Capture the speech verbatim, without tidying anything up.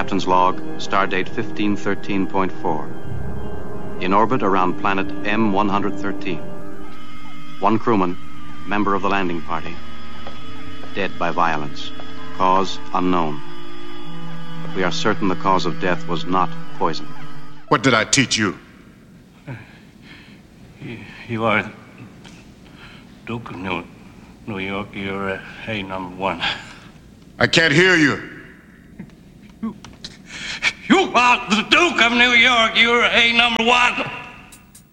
Captain's log, stardate fifteen thirteen point four. In orbit around planet M one thirteen. One crewman, member of the landing party, dead by violence. Cause unknown. But we are certain the cause of death was not poison. What did I teach you? You, you are Duke of New, New York. You're uh, A number one. I can't hear you. You, you are the Duke of New York. You're A number one.